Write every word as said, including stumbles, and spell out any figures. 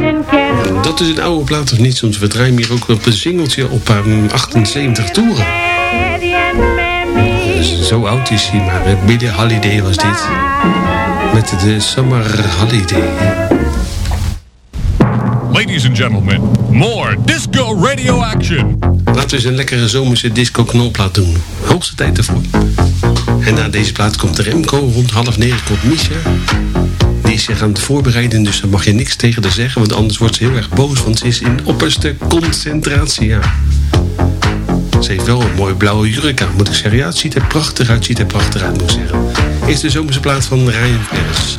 Dat is een oude plaat of niet, soms we draaien hier ook op een singeltje op um, achtenzeventig toeren. Dus zo oud is hij, maar Billie Holiday was dit. Met de Summer Holiday. Ladies and gentlemen, more disco radio action. Laten we eens een lekkere zomerse disco-knalplaat doen. Hoogste tijd ervoor. En na deze plaat komt Remco, rond half negen komt Misha. Die is zich aan het voorbereiden, dus daar mag je niks tegen haar zeggen, want anders wordt ze heel erg boos, want ze is in opperste concentratie, ja. Ze heeft wel een mooie blauwe jurk aan, moet ik zeggen. Ja, het ziet er prachtig uit, ziet er prachtig uit, moet ik zeggen. Eerst de zomerse plaat van Ryan Perez.